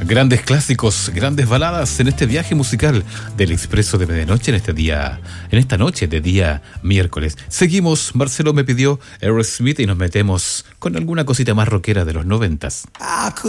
Grandes clásicos, grandes baladas en este viaje musical del Expreso de Medianoche en esta noche de día miércoles. Seguimos, Marcelo me pidió Aerosmith y nos metemos con alguna cosita más rockera de los 90s.